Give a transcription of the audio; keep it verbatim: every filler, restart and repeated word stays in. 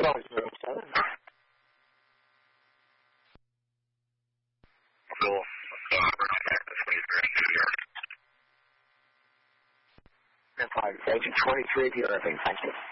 four zero seven. Cool. five, agent twenty-three, if you're everything, thank you.